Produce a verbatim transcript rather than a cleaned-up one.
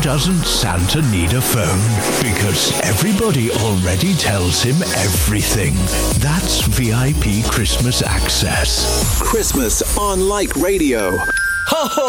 doesn't Santa need a phone? Because everybody already tells him everything. That's V I P Christmas access. Christmas on Like Radio. Ho ho!